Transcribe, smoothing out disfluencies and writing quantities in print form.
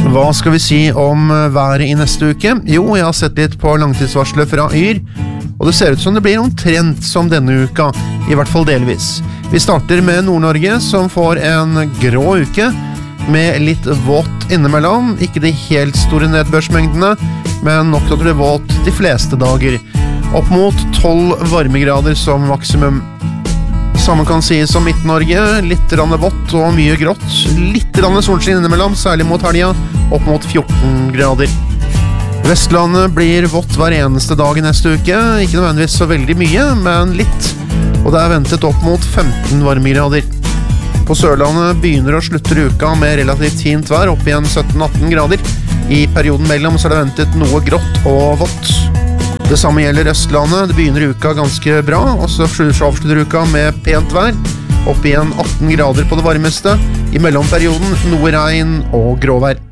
Hva skal vi si om været I neste uke? Jo, jeg har sett litt på langtidsvarslet fra Yr, og det ser ut som det blir omtrent som denne uka, I hvert fall delvis. Vi starter med Nord-Norge, som får en grå uke, med litt vått innimellom, ikke de helt store nedbørsmengdene, men nok til at det blir vått de fleste dager. Opp mot 12 varmegrader som maksimum. Samme kan sies om Midt-Norge, litt vått og mye grått, litt solskinn innimellom, særlig mot helga, opp mot 14 grader. Vestlandet blir vått hver eneste dag I neste uke, ikke nødvendigvis så veldig mye, men litt, og det ventet opp mot 15 varmegrader. På Sørlandet begynner og slutter uka med relativt fint vær, opp igjen 17-18 grader. I perioden mellom så det ventet noe grått og vått. Det samme gjelder Østlandet, det begynner uka ganske bra, og så avslutter uka med pent vær, opp igjen 18 grader på det varmeste, I mellomperioden noe regn og gråvær.